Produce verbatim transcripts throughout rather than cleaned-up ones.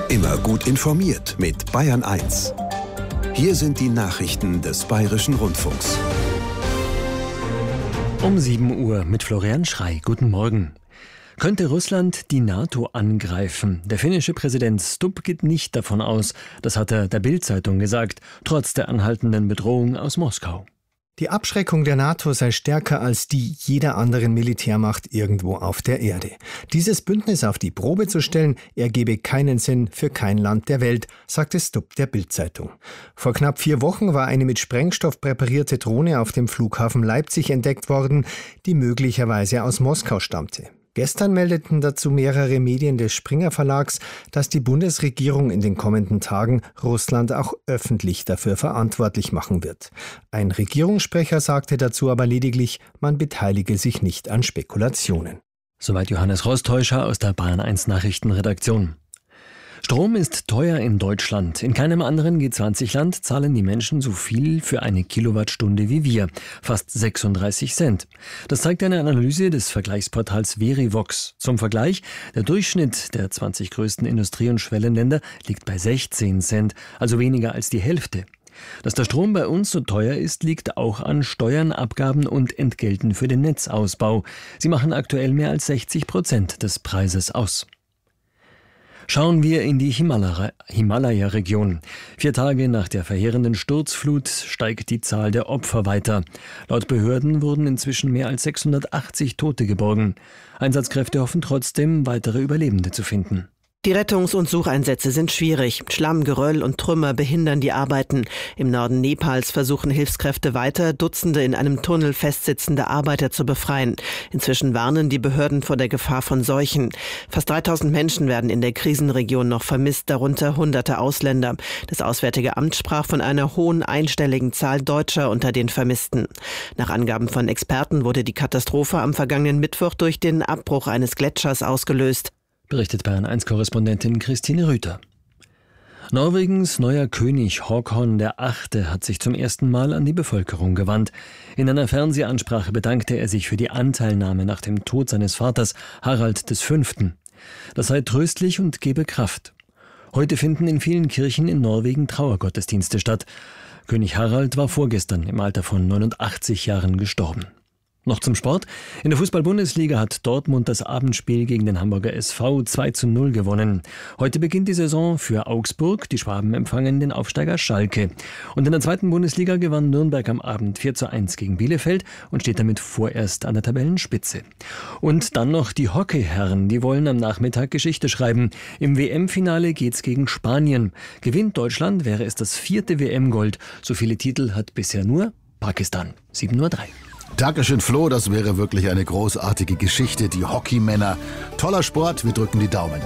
Immer gut informiert mit Bayern eins. Hier sind die Nachrichten des Bayerischen Rundfunks. Um sieben Uhr mit Florian Schrey. Guten Morgen. Könnte Russland die NATO angreifen? Der finnische Präsident Stubb geht nicht davon aus. Das hat er der Bild-Zeitung gesagt, trotz der anhaltenden Bedrohung aus Moskau. Die Abschreckung der NATO sei stärker als die jeder anderen Militärmacht irgendwo auf der Erde. Dieses Bündnis auf die Probe zu stellen, ergebe keinen Sinn für kein Land der Welt, sagte Stubb der Bild-Zeitung. Vor knapp vier Wochen war eine mit Sprengstoff präparierte Drohne auf dem Flughafen Leipzig entdeckt worden, die möglicherweise aus Moskau stammte. Gestern meldeten dazu mehrere Medien des Springer Verlags, dass die Bundesregierung in den kommenden Tagen Russland auch öffentlich dafür verantwortlich machen wird. Ein Regierungssprecher sagte dazu aber lediglich, man beteilige sich nicht an Spekulationen. Soweit Johannes Rostäuscher aus der Bayern eins Nachrichtenredaktion. Strom ist teuer in Deutschland. In keinem anderen G zwanzig Land zahlen die Menschen so viel für eine Kilowattstunde wie wir. Fast sechsunddreißig Cent. Das zeigt eine Analyse des Vergleichsportals Verivox. Zum Vergleich, der Durchschnitt der zwanzig größten Industrie- und Schwellenländer liegt bei sechzehn Cent, also weniger als die Hälfte. Dass der Strom bei uns so teuer ist, liegt auch an Steuern, Abgaben und Entgelten für den Netzausbau. Sie machen aktuell mehr als sechzig Prozent des Preises aus. Schauen wir in die Himalaya-Region. Vier Tage nach der verheerenden Sturzflut steigt die Zahl der Opfer weiter. Laut Behörden wurden inzwischen mehr als sechshundertachtzig Tote geborgen. Einsatzkräfte hoffen trotzdem, weitere Überlebende zu finden. Die Rettungs- und Sucheinsätze sind schwierig. Schlamm, Geröll und Trümmer behindern die Arbeiten. Im Norden Nepals versuchen Hilfskräfte weiter, Dutzende in einem Tunnel festsitzende Arbeiter zu befreien. Inzwischen warnen die Behörden vor der Gefahr von Seuchen. Fast dreitausend Menschen werden in der Krisenregion noch vermisst, darunter hunderte Ausländer. Das Auswärtige Amt sprach von einer hohen einstelligen Zahl Deutscher unter den Vermissten. Nach Angaben von Experten wurde die Katastrophe am vergangenen Mittwoch durch den Abbruch eines Gletschers ausgelöst. Berichtet Bayern eins Korrespondentin Christine Rüther. Norwegens neuer König Håkon der Achte hat sich zum ersten Mal an die Bevölkerung gewandt. In einer Fernsehansprache bedankte er sich für die Anteilnahme nach dem Tod seines Vaters Harald des Fünften. Das sei tröstlich und gebe Kraft. Heute finden in vielen Kirchen in Norwegen Trauergottesdienste statt. König Harald war vorgestern im Alter von neunundachtzig Jahren gestorben. Noch zum Sport. In der Fußball-Bundesliga hat Dortmund das Abendspiel gegen den Hamburger S V zwei zu null gewonnen. Heute beginnt die Saison für Augsburg. Die Schwaben empfangen den Aufsteiger Schalke. Und in der zweiten Bundesliga gewann Nürnberg am Abend vier zu eins gegen Bielefeld und steht damit vorerst an der Tabellenspitze. Und dann noch die Hockeyherren. Die wollen am Nachmittag Geschichte schreiben. Im W M-Finale geht's gegen Spanien. Gewinnt Deutschland, wäre es das vierte W M-Gold. So viele Titel hat bisher nur Pakistan. sieben Uhr drei. Dankeschön, Flo, das wäre wirklich eine großartige Geschichte, die Hockeymänner. Toller Sport, wir drücken die Daumen.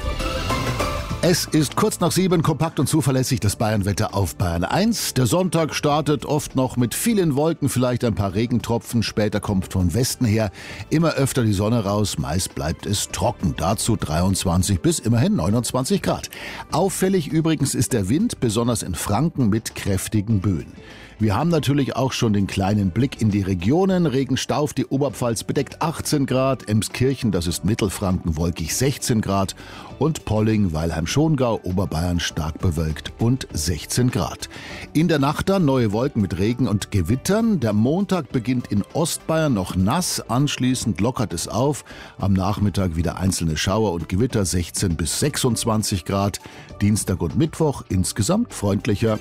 Es ist kurz nach sieben, kompakt und zuverlässig das Bayernwetter auf Bayern eins. Der Sonntag startet oft noch mit vielen Wolken, vielleicht ein paar Regentropfen. Später kommt von Westen her immer öfter die Sonne raus. Meist bleibt es trocken. Dazu dreiundzwanzig bis immerhin neunundzwanzig Grad. Auffällig übrigens ist der Wind, besonders in Franken, mit kräftigen Böen. Wir haben natürlich auch schon den kleinen Blick in die Regionen. Regenstauf, die Oberpfalz bedeckt achtzehn Grad, Emskirchen, das ist Mittelfranken, wolkig sechzehn Grad und Polling, Weilheim-Schongau, Oberbayern stark bewölkt und sechzehn Grad. In der Nacht dann neue Wolken mit Regen und Gewittern. Der Montag beginnt in Ostbayern noch nass, anschließend lockert es auf. Am Nachmittag wieder einzelne Schauer und Gewitter, sechzehn bis sechsundzwanzig Grad. Dienstag und Mittwoch insgesamt freundlicher.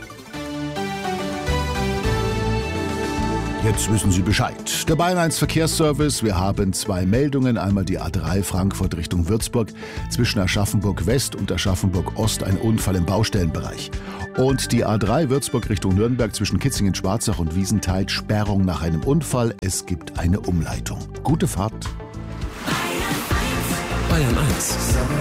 Jetzt wissen Sie Bescheid. Der Bayern eins Verkehrsservice. Wir haben zwei Meldungen. Einmal die A drei Frankfurt Richtung Würzburg. Zwischen Aschaffenburg West und Aschaffenburg Ost ein Unfall im Baustellenbereich. Und die A drei Würzburg Richtung Nürnberg zwischen Kitzingen-Schwarzach und Wiesenthal. Sperrung nach einem Unfall. Es gibt eine Umleitung. Gute Fahrt. Bayern eins.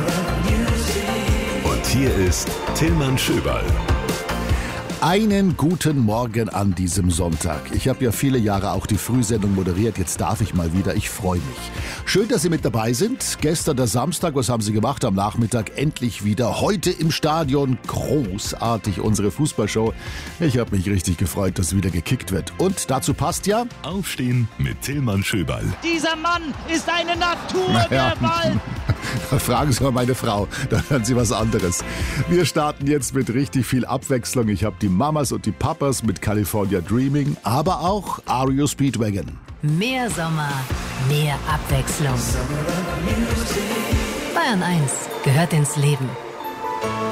Und hier ist Tillmann Schöberl. Einen guten Morgen an diesem Sonntag. Ich habe ja viele Jahre auch die Frühsendung moderiert. Jetzt darf ich mal wieder. Ich freue mich. Schön, dass Sie mit dabei sind. Gestern der Samstag, was haben Sie gemacht? Am Nachmittag endlich wieder. Heute im Stadion. Großartig, unsere Fußballshow. Ich habe mich richtig gefreut, dass wieder gekickt wird. Und dazu passt ja... Aufstehen mit Tillmann Schöberl. Dieser Mann ist eine Natur, ja. der Ball. Fragen Sie mal meine Frau, dann hören Sie was anderes. Wir starten jetzt mit richtig viel Abwechslung. Ich habe die Mamas und die Papas mit California Dreaming, aber auch R E O Speedwagon. Mehr Sommer, mehr Abwechslung. Bayern eins gehört ins Leben.